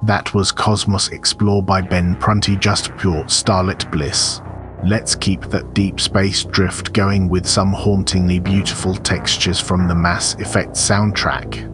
That was Cosmos Explore by Ben Prunty, just pure starlit bliss. Let's keep that deep space drift going with some hauntingly beautiful textures from the Mass Effect soundtrack.